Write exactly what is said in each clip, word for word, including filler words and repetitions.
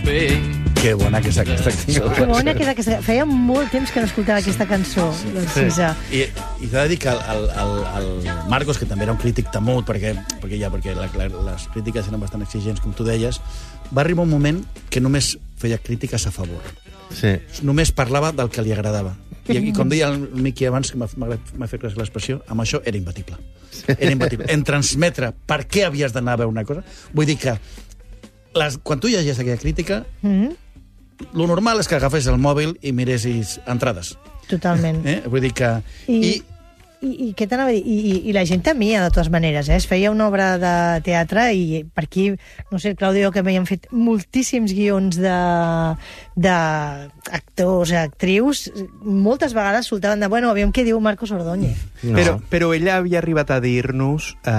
café. Que bona que és aquesta cançó. Que bona que és aquesta... Feia molt temps que no escoltava aquesta cançó. Sí. Sí. I, i t'he de dir que el, el, el, el Marcos, que també era un crític temut, perquè, perquè, ja, perquè la, la, les crítiques eren bastant exigents, com tu deies, va arribar un moment que només feia crítiques a favor. Sí. Només parlava del que li agradava. I, i com deia el Miqui abans, que m'ha fet l'expressió, amb això era imbatible. Era imbatible. En transmetre per què havies d'anar a veure una cosa. Vull dir que les, quan tu llegies aquella crítica, Mm-hmm. lo normal és que agafes el mòbil i miressis entrades. Totalment. Eh? Vull dir que... I, I, i, i què t'anava a dir? I, i, I la gent temia, de totes maneres, eh? Es feia una obra de teatre i per aquí, no sé, el Claudio, que m'havien fet moltíssims guions de, de actors, actrius, moltes vegades soltaven de, bueno, aviam què diu Marcos Ordóñez. No. Però, però ella havia arribat a dir-nos eh,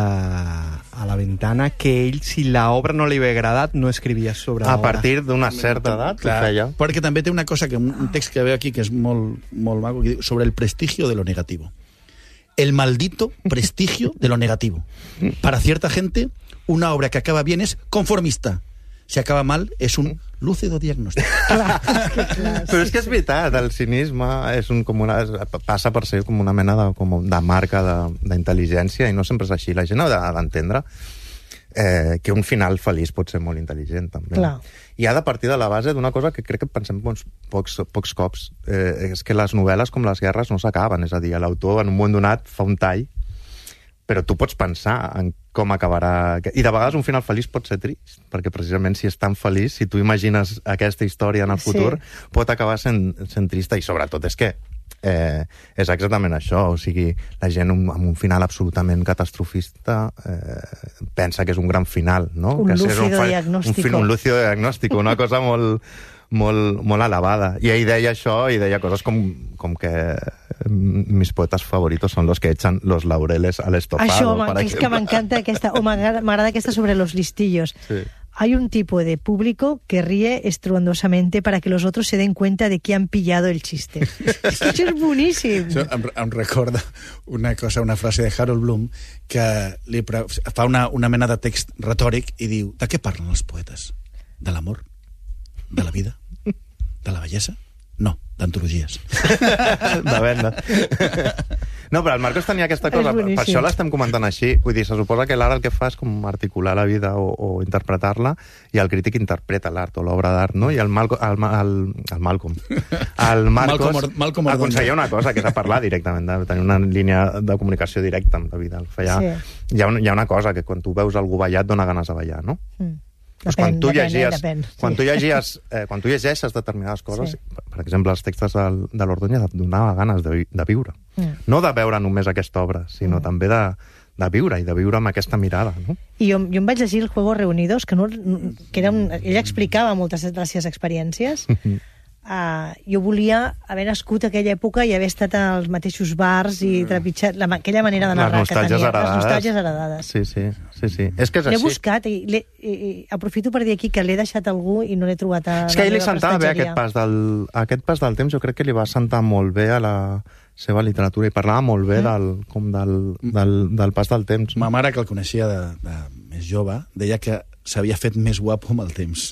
a la ventana que ell, si l'obra no li havia agradat, no escrivia sobre A l'obra. partir d'una certa edat, clar, ho feia. perquè també té una cosa, que un, un text que veo aquí que és molt, molt maco, que diu sobre el prestigio de lo negativo. El maldito prestigio de lo negativo. Para cierta gente, una obra que acaba bien es conformista. Si acaba mal, es un lúcido diagnóstico. Però és que és veritat, el cinisme és un, com una, passa per ser com una mena de, com de marca d'intel·ligència, i no sempre és així. La gent ha d'entendre eh, que un final feliç pot ser molt intel·ligent, també. Clar. I ha de partir de la base d'una cosa que crec que pensem pocs, pocs, pocs cops. Eh, és que les novel·les, com les guerres, no s'acaben. És a dir, l'autor, en un moment donat, fa un tall, però tu pots pensar en com acabarà... I de vegades un final feliç pot ser trist, perquè precisament si és tan feliç, si tu imagines aquesta història en el futur, sí, pot acabar sent, sent trista, i sobretot és que eh, és exactament això, o sigui, la gent amb un final absolutament catastrofista eh, pensa que és un gran final, no? Un que és lúcido un, fa... diagnóstico. Un, fin, un lúcido diagnóstico, una cosa molt... Molt, molt elevada. I ell deia això, i deia coses com, com que mis poetas favoritos son los que echan los laureles al estofado. Això, per és que m'encanta aquesta, o m'agrada aquesta sobre los listillos. Sí. Hay un tipo de público que ríe estruendosamente para que los otros se den cuenta de que han pillado el chiste. És que això és boníssim. Això em, em recorda una cosa, una frase de Harold Bloom, que li pre... fa una, una mena de text retòric i diu, de què parlen els poetes? De l'amor? De la vida? De la bellesa? No, d'antologies. De venda. No, però el Marcos tenia aquesta cosa, per això l'estem comentant així. Vull dir, se suposa que l'art el que fa és com articular la vida o, o interpretar-la, i el crític interpreta l'art o l'obra d'art, no? I el, Malco, el, el, el Malcolm, el Marcos Malcolm, Malcolm aconseguia una cosa, que és a parlar directament, de tenir una línia de comunicació directa amb la vida. Feia, sí. hi, ha un, hi ha una cosa, que quan tu veus algú ballat dona ganes de ballar, no? Mm. Pues depèn, quan tu depèn, llegies, depèn, sí. quan tu llegies, eh, quan tu llegeixes determinades coses, Sí. per, per exemple, els textos del, de l'Ordóñez et donava ganes de, de viure. Mm. No de veure només aquesta obra, sinó mm. també de, de viure, i de viure amb aquesta mirada, no? I jo, jo em vaig llegir el Juegos Reunidos, que, no, que era un, ella explicava moltes de les seves experiències. Uh, jo volia haver nascut aquella època i haver estat als mateixos bars i trepitjat la, aquella manera de narrar que tenia. Heredades. Les nostàlgies heredades. Sí, sí, sí, sí. És que és l'he així. buscat i, i, i aprofito per dir aquí que l'he deixat a algú i no l'he trobat a És que la ell li meva sentava bé prestatgeria. aquest pas, del, aquest pas del temps, jo crec que li va sentar molt bé a la seva literatura, i parlava molt bé mm. del, com del, del, del pas del temps. Ma mare, que el coneixia de, de més jove, deia que s'havia fet més guapo amb el temps.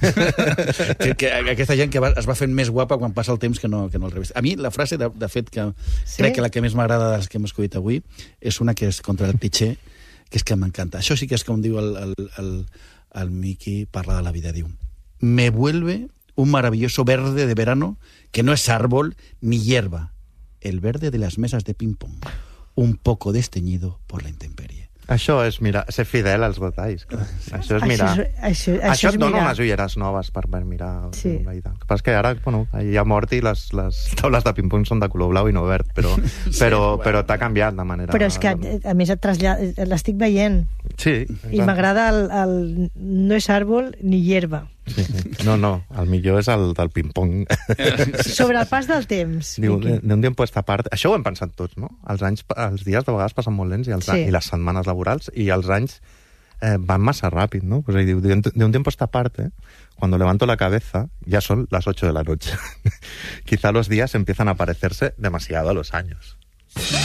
que, que aquesta gent que va, es va fent més guapa quan passa el temps que no, que no al revés. A mi la frase, de, de fet, que sí? crec que la que més m'agrada de les que hem escollit avui és una que és contra el pitxer, que és que m'encanta. Això sí que és com diu el, el, el, el Miqui, parla de la vida, diu: me vuelve un maravilloso verde de verano que no es árbol ni hierba, el verde de las mesas de ping-pong, un poco desteñido por la intemperie. Això és mirar, ser fidel als detalls. Clar. Això és mirar. Això, és, això, això, això et és dona mirar. unes ulleres noves per, per mirar Sí. la vida. El que passa és que ara, bueno, hi ha mort i les, les taules de ping-pong són de color blau i no verd, però, sí, però, bueno. però t'ha canviat de manera... Però és que, a més, et trasllada, l'estic veient. Sí, I m'agrada el, el no és àrbol ni hierba. Sí, sí. No, no, el millor és el del ping-pong. Sobre el pas del temps. Diu, Miqui. de un tiempo a esta parte... Això ho hem pensat tots, no? Els anys, els dies de vegades passen molt lents, i, els, Sí. i les setmanes laborals, i els anys eh, van massa ràpid, ¿no? Pues ahí diu, de un, de un tiempo a esta parte, cuando levanto la cabeza, ya son las ocho de la noche. Quizá los días empiezan a parecerse demasiado a los años.